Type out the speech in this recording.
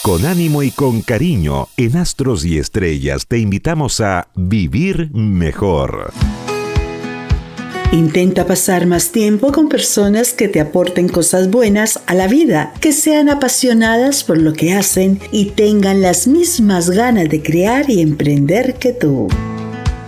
Con ánimo y con cariño, en Astros y Estrellas te invitamos a vivir mejor. Intenta pasar más tiempo con personas que te aporten cosas buenas a la vida, que sean apasionadas por lo que hacen y tengan las mismas ganas de crear y emprender que tú.